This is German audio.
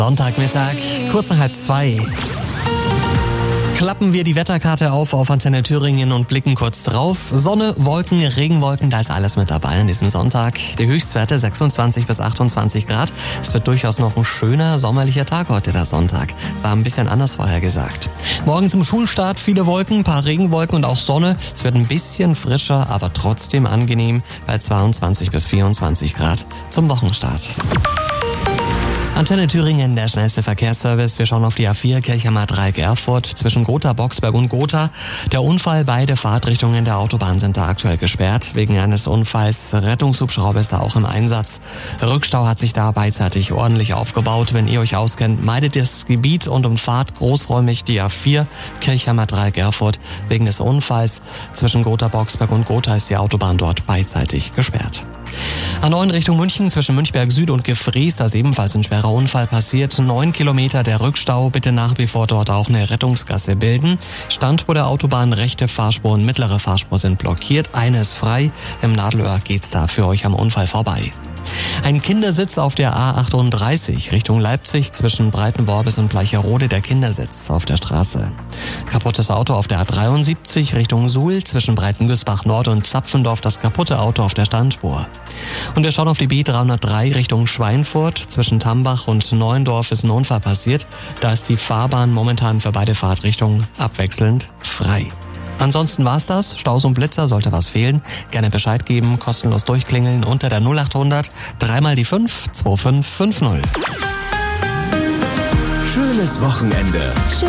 Sonntagmittag, kurz nach 1:30. Klappen wir die Wetterkarte auf Antenne Thüringen und blicken kurz drauf. Sonne, Wolken, Regenwolken, da ist alles mit dabei an diesem Sonntag. Die Höchstwerte 26 bis 28 Grad. Es wird durchaus noch ein schöner sommerlicher Tag heute, der Sonntag. War ein bisschen anders vorhergesagt. Morgen zum Schulstart viele Wolken, ein paar Regenwolken und auch Sonne. Es wird ein bisschen frischer, aber trotzdem angenehm bei 22 bis 24 Grad zum Wochenstart. Antenne Thüringen, der schnellste Verkehrsservice. Wir schauen auf die A4 Kirchheimer Dreieck Erfurt zwischen Gotha, Boxberg und Gotha. Der Unfall, beide Fahrtrichtungen der Autobahn sind da aktuell gesperrt. Wegen eines Unfalls, Rettungshubschrauber ist da auch im Einsatz. Rückstau hat sich da beidseitig ordentlich aufgebaut. Wenn ihr euch auskennt, meidet das Gebiet und umfahrt großräumig die A4 Kirchheimer Dreieck Erfurt. Wegen des Unfalls zwischen Gotha, Boxberg und Gotha ist die Autobahn dort beidseitig gesperrt. A9 Richtung München zwischen Münchberg Süd und Gefries, da ist ebenfalls ein schwerer Unfall passiert. 9 Kilometer der Rückstau, bitte nach wie vor dort auch eine Rettungsgasse bilden. Standspur der Autobahn, rechte Fahrspur und mittlere Fahrspur sind blockiert. Eine ist frei, im Nadelöhr geht's da für euch am Unfall vorbei. Ein Kindersitz auf der A38 Richtung Leipzig zwischen Breitenworbis und Bleicherode, der Kindersitz auf der Straße. Kaputtes Auto auf der A73 Richtung Suhl zwischen Breitengüßbach Nord und Zapfendorf, das kaputte Auto auf der Standspur. Und wir schauen auf die B303 Richtung Schweinfurt. Zwischen Tambach und Neuendorf ist ein Unfall passiert. Da ist die Fahrbahn momentan für beide Fahrtrichtungen abwechselnd frei. Ansonsten war's das. Staus und Blitzer, sollte was fehlen, gerne Bescheid geben, kostenlos durchklingeln unter der 0800 3 die 5 2550. Schönes Wochenende.